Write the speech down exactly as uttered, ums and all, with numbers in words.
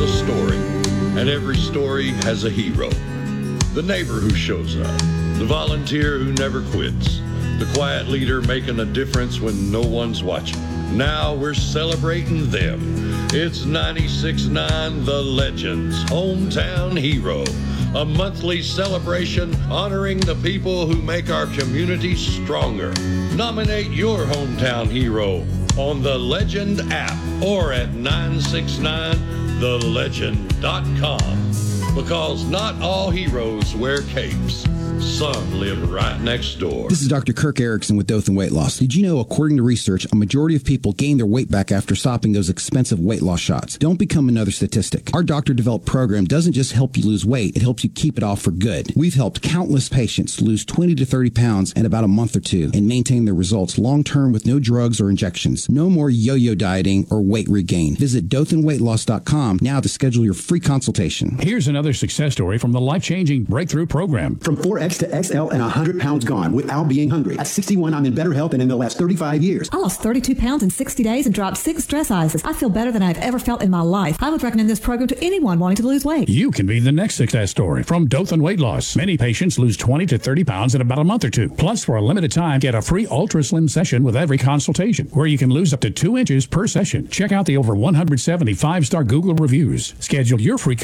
a story, and every story has a hero. The neighbor who shows up, the volunteer who never quits, the quiet leader making a difference when no one's watching. Now we're celebrating them. It's ninety-six point nine The Legends, Hometown Hero, a monthly celebration honoring the people who make our community stronger. Nominate your hometown hero on the Legend app or at nine six nine the legend dot com. Because not all heroes wear capes. Some live right next door. This is Doctor Kirk Erickson with Dothan Weight Loss. Did you know, according to research, a majority of people gain their weight back after stopping those expensive weight loss shots? Don't become another statistic. Our doctor-developed program doesn't just help you lose weight, it helps you keep it off for good. We've helped countless patients lose twenty to thirty pounds in about a month or two and maintain their results long-term with no drugs or injections. No more yo-yo dieting or weight regain. Visit Dothan Weight Loss dot com now to schedule your free consultation. Here's another success story from the life-changing Breakthrough Program. From four X to X L and one hundred pounds gone without being hungry. At sixty-one, I'm in better health than in the last thirty-five years. I lost thirty-two pounds in sixty days and dropped six stress sizes. I feel better than I've ever felt in my life. I would recommend this program to anyone wanting to lose weight. You can be the next success story from Dothan Weight Loss. Many patients lose twenty to thirty pounds in about a month or two. Plus, for a limited time, get a free Ultra Slim session with every consultation, where you can lose up to two inches per session. Check out the over one hundred seventy five-star Google reviews. Schedule your free